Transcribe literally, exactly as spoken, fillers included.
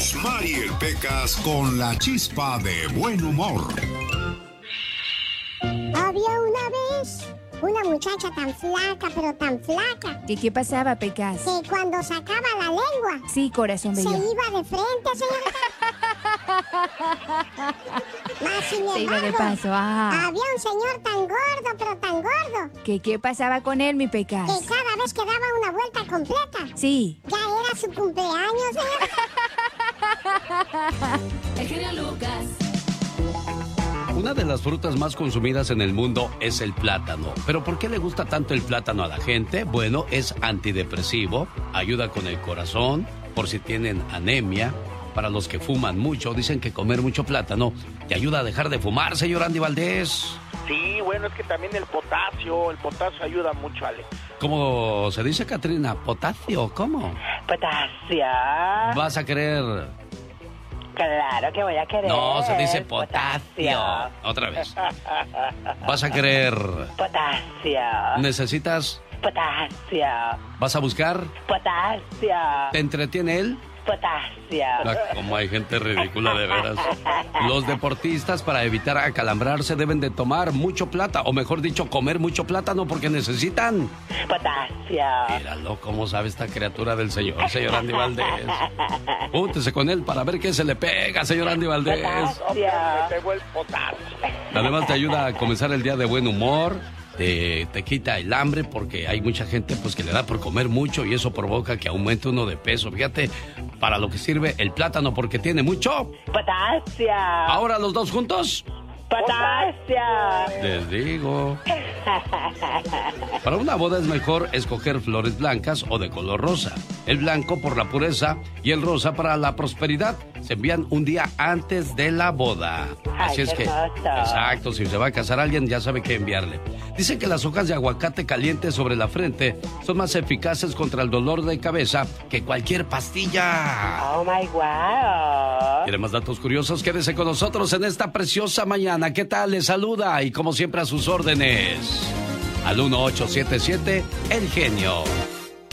Mariel Pecas con la chispa de buen humor. Había una vez una muchacha tan flaca, pero tan flaca. ¿Y qué pasaba, Pecas? Que cuando sacaba la lengua... Sí, corazón bello. Se iba de frente, señora. Más sin Se iba de embargo, paso, ah. había un señor tan gordo, pero tan gordo, ¿Qué, qué pasaba con él, mi Pecas? que cada vez que daba una vuelta completa, Sí. ya era su cumpleaños, señora. El genio Lucas. Una de las frutas más consumidas en el mundo es el plátano. ¿Pero por qué le gusta tanto el plátano a la gente? Bueno, es antidepresivo, ayuda con el corazón, por si tienen anemia. Para los que fuman mucho, dicen que comer mucho plátano te ayuda a dejar de fumar, señor Andy Valdés. Sí, bueno, es que también el potasio, el potasio ayuda mucho, Ale. ¿Cómo se dice, Catrina? ¿Potasio? ¿Cómo? Potasio. ¿Vas a querer...? Claro que voy a querer. No, se dice potasio. Potasio. Otra vez. ¿Vas a querer...? Potasio. ¿Necesitas...? Potasio. ¿Vas a buscar? Potasio. ¿Te entretiene él? Potasio. Ah, como hay gente ridícula, de veras. Los deportistas, para evitar acalambrarse, deben de tomar mucho plátano, o mejor dicho, comer mucho plátano porque necesitan... Potasio. Míralo, cómo sabe esta criatura del señor, señor Andy Valdés. Júntese con él para ver qué se le pega, señor Andy Valdés. Potasio. Me pegó el potasio. Además te ayuda a comenzar el día de buen humor. Te, te quita el hambre porque hay mucha gente pues que le da por comer mucho y eso provoca que aumente uno de peso. Fíjate para lo que sirve el plátano porque tiene mucho Potasio. Ahora los dos juntos. Potasio. Les digo. Para una boda es mejor escoger flores blancas o de color rosa. El blanco por la pureza y el rosa para la prosperidad. Se envían un día antes de la boda. Así Ay, es qué que, hermoso. exacto, si se va a casar alguien ya sabe qué enviarle. Dicen que las hojas de aguacate calientes sobre la frente son más eficaces contra el dolor de cabeza que cualquier pastilla. Oh my wow. ¿Quiere más datos curiosos? Quédese con nosotros en esta preciosa mañana. ¿Qué tal? Les saluda y como siempre a sus órdenes al uno ocho siete siete El Genio.